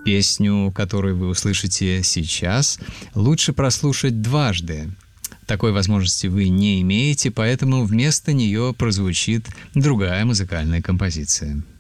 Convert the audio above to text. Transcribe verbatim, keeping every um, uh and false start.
Песню, которую вы услышите сейчас, лучше прослушать дважды. Такой возможности вы не имеете, поэтому вместо нее прозвучит другая музыкальная композиция.